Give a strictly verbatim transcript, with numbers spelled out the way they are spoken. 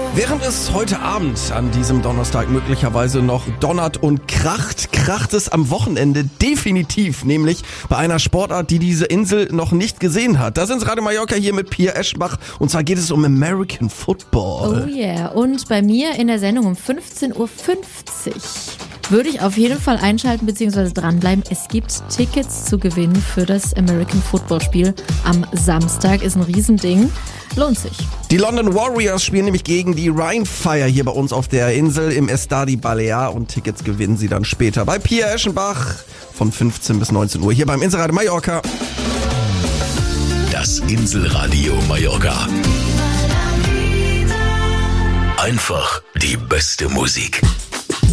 Während es heute Abend an diesem Donnerstag möglicherweise noch donnert und kracht, kracht es am Wochenende definitiv, nämlich bei einer Sportart, die diese Insel noch nicht gesehen hat. Da sind Radio Mallorca hier mit Pia Eschenbach und zwar geht es um American Football. Oh yeah, und bei mir in der Sendung um fünfzehn Uhr fünfzig würde ich auf jeden Fall einschalten bzw. dranbleiben. Es gibt Tickets zu gewinnen für das American Football Spiel am Samstag, ist ein Riesending. Lohnt sich. Die London Warriors spielen nämlich gegen die Rheinfire hier bei uns auf der Insel im Estadi Balear und Tickets gewinnen sie dann später bei Pia Eschenbach von fünfzehn bis neunzehn Uhr hier beim Inselradio Mallorca. Das Inselradio Mallorca. Einfach die beste Musik.